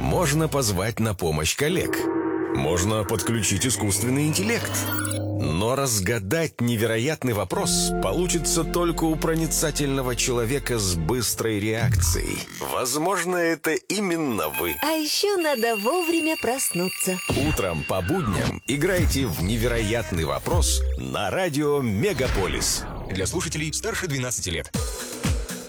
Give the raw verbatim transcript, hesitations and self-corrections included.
Можно позвать на помощь коллег. Можно подключить искусственный интеллект. Но разгадать невероятный вопрос получится только у проницательного человека с быстрой реакцией. Возможно, это именно вы. А еще надо вовремя проснуться. Утром по будням играйте в невероятный вопрос на радио Мегаполис. Для слушателей старше двенадцати лет.